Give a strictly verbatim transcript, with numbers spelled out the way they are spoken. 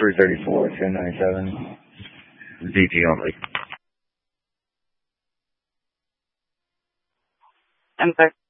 three thirty-four, two ninety-seven. Z G only. I'm sorry.